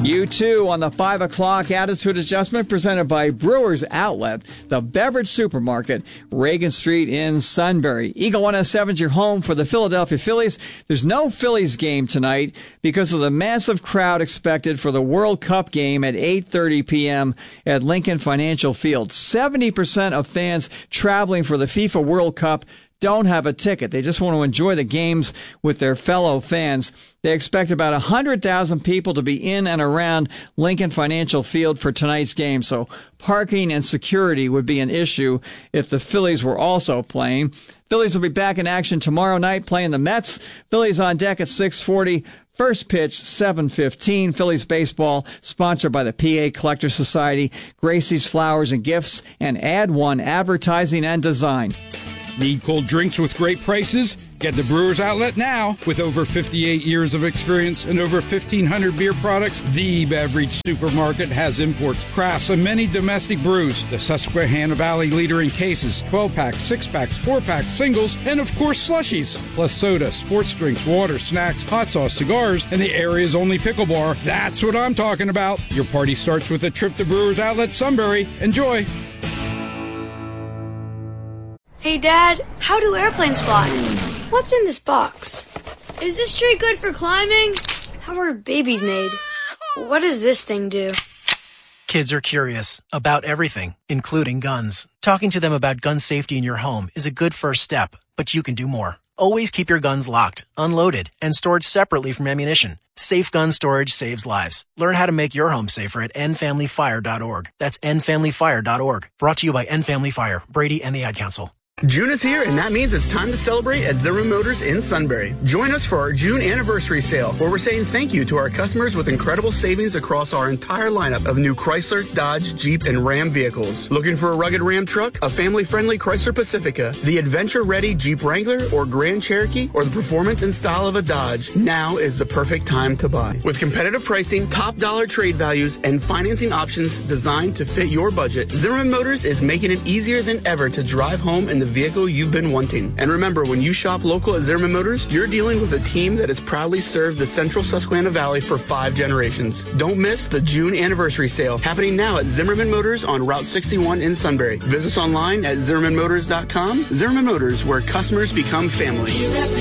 U2 on the 5 o'clock Attitude Adjustment presented by Brewers Outlet, the beverage supermarket, Reagan Street in Sunbury. Eagle 107's your home for the Philadelphia Phillies. There's no Phillies game tonight because of the massive crowd expected for the World Cup game at 8:30 p.m. at Lincoln Financial Field. 70% of fans traveling for the FIFA World Cup don't have a ticket. They just want to enjoy the games with their fellow fans. They expect about 100,000 people to be in and around Lincoln Financial Field for tonight's game, so parking and security would be an issue if the Phillies were also playing. Phillies will be back in action tomorrow night playing the Mets. Phillies on deck at 6:40. First pitch, 7:15. Phillies baseball, sponsored by the PA Collector Society, Gracie's Flowers and Gifts, and Ad One Advertising and Design. Need cold drinks with great prices? Get the Brewers Outlet now. With over 58 years of experience and over 1,500 beer products, the beverage supermarket has imports, crafts, and many domestic brews. The Susquehanna Valley leader in cases, 12-packs, 6-packs, 4-packs, singles, and of course slushies. Plus soda, sports drinks, water, snacks, hot sauce, cigars, and the area's only pickle bar. That's what I'm talking about. Your party starts with a trip to Brewers Outlet Sunbury. Enjoy. Hey, Dad, how do airplanes fly? What's in this box? Is this tree good for climbing? How are babies made? What does this thing do? Kids are curious about everything, including guns. Talking to them about gun safety in your home is a good first step, but you can do more. Always keep your guns locked, unloaded, and stored separately from ammunition. Safe gun storage saves lives. Learn how to make your home safer at endfamilyfire.org. That's endfamilyfire.org. Brought to you by End Family Fire, Brady, and the Ad Council. June is here, and that means it's time to celebrate at Zimmerman Motors in Sunbury. Join us for our June anniversary sale, where we're saying thank you to our customers with incredible savings across our entire lineup of new Chrysler, Dodge, Jeep, and Ram vehicles. Looking for a rugged Ram truck, a family-friendly Chrysler Pacifica, the adventure-ready Jeep Wrangler or Grand Cherokee, or the performance and style of a Dodge, now is the perfect time to buy. With competitive pricing, top dollar trade values, and financing options designed to fit your budget, Zimmerman Motors is making it easier than ever to drive home in the vehicle you've been wanting. And remember, when you shop local at Zimmerman Motors, you're dealing with a team that has proudly served the central Susquehanna Valley for 5 generations. Don't miss the June anniversary sale happening now at Zimmerman Motors on Route 61 in Sunbury. Visit us online at ZimmermanMotors.com. Zimmerman Motors, where customers become family.